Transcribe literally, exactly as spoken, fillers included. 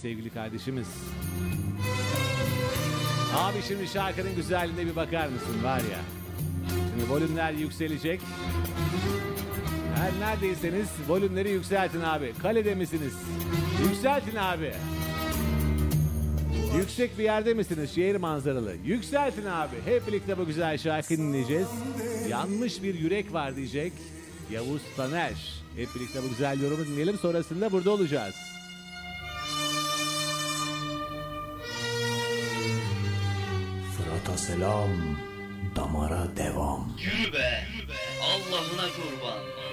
sevgili kardeşimiz. Abi şimdi şarkının güzelliğine bir bakar mısın var ya. Şimdi volümler yükselecek. Her neredeyseniz volümleri yükseltin abi. Kalede misiniz? Yükseltin abi. Yüksek bir yerde misiniz? Şehir manzaralı. Yükseltin abi. Hep birlikte bu güzel şarkıyı dinleyeceğiz. Yanmış bir yürek var diyecek Yavuz Taner. Hep birlikte bu güzel yorumu dinleyelim. Sonrasında burada olacağız. Fırat'a selam, damara devam. Yürü be, Allah'ına kurban.